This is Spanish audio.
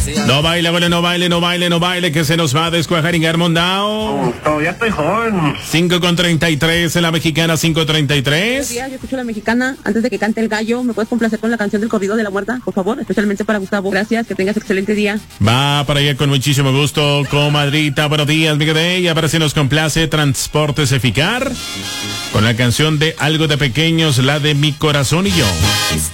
No baile, abuelo, no baile, no baile, no baile, que se nos va a descuajar en Garmondao. Todavía estoy joven. 5:33 en la mexicana, 5:33. Buenos días, yo escucho la mexicana. Antes de que cante el gallo, ¿me puedes complacer con la canción del corrido de la muerta, por favor? Especialmente para Gustavo. Gracias, que tengas excelente día. Va para allá con muchísimo gusto, comadrita. Buenos días, Miguel de ella. Para si nos complace Transportes Eficar con la canción de Algo de Pequeños, la de Mi Corazón y Yo.